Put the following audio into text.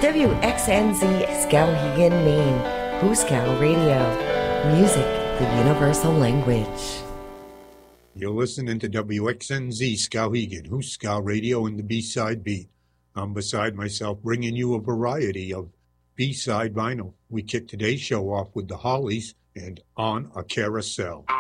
WXNZ Skowhegan, Maine. Huskow Radio. Music, the universal language. You're listening to WXNZ Skowhegan, Huskow Radio and the B-Side Beat. I'm beside myself bringing you a variety of B-Side vinyl. We kick today's show off with the Hollies and On a Carousel.